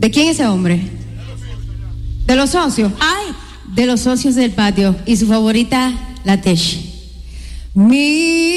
¿De quién es ese hombre? ¿De los socios? De los socios del patio. Y su favorita, la Tesh. Mi